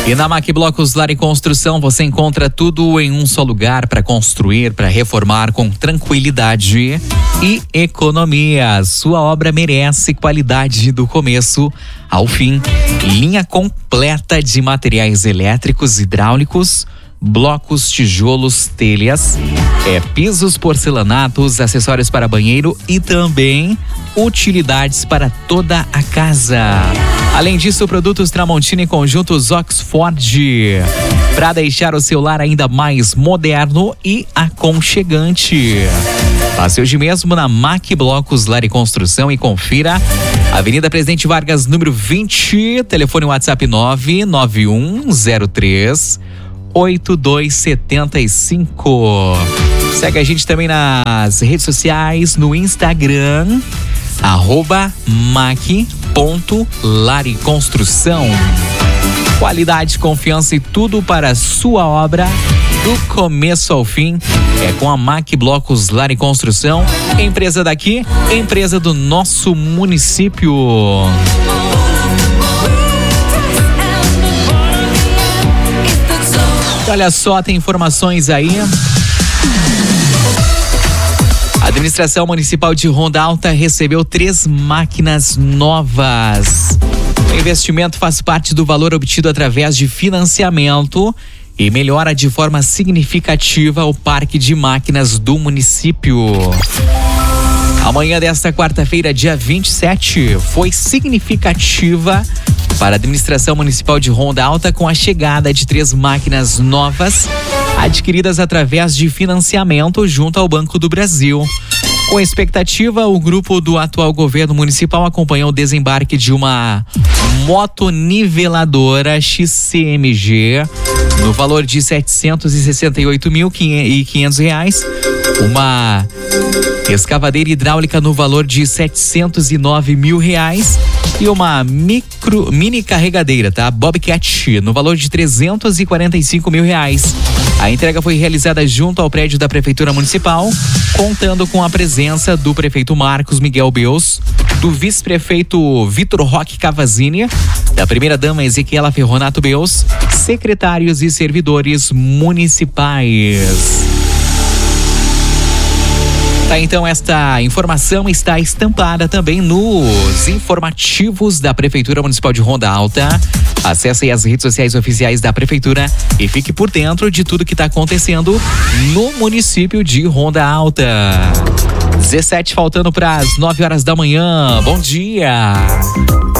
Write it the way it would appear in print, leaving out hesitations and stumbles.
E na Mac Blocos Lar e Construção você encontra tudo em um só lugar para construir, para reformar com tranquilidade e economia. Sua obra merece qualidade do começo ao fim. Linha completa de materiais elétricos, hidráulicos, blocos, tijolos, telhas, pisos, porcelanatos, acessórios para banheiro e também utilidades para toda a casa. Além disso, produtos Tramontina e conjuntos Oxford para deixar o seu lar ainda mais moderno e aconchegante. Passe hoje mesmo na Mac Blocos Lar e Construção e confira. Avenida Presidente Vargas, número 20, telefone WhatsApp 99103 8275. Segue a gente também nas redes sociais, no Instagram, @mac.lariconstrução. Qualidade, confiança e tudo para a sua obra, do começo ao fim, é com a Mac Blocos Lar e Construção, empresa daqui, empresa do nosso município. Olha só, tem informações aí. A Administração Municipal de Ronda Alta recebeu 3 máquinas novas. O investimento faz parte do valor obtido através de financiamento e melhora de forma significativa o parque de máquinas do município. Amanhã desta quarta-feira, dia 27, foi significativa para a Administração Municipal de Ronda Alta com a chegada de 3 máquinas novas adquiridas através de financiamento junto ao Banco do Brasil. Com a expectativa, o grupo do atual governo municipal acompanhou o desembarque de uma motoniveladora XCMG no valor de R$ 768.500, uma escavadeira hidráulica no valor de R$ 709.000 e uma mini carregadeira, tá? Bobcat, no valor de R$ 345.000. A entrega foi realizada junto ao prédio da Prefeitura Municipal, contando com a presença do prefeito Marcos Miguel Beus, do vice-prefeito Vitor Roque Cavazini, da primeira-dama Ezequiela Ferronato Beus, secretários e servidores municipais. Tá, então esta informação está estampada também nos informativos da Prefeitura Municipal de Ronda Alta. Acesse aí as redes sociais oficiais da Prefeitura e fique por dentro de tudo que está acontecendo no município de Ronda Alta. 17 faltando para as 9 horas da manhã. Bom dia!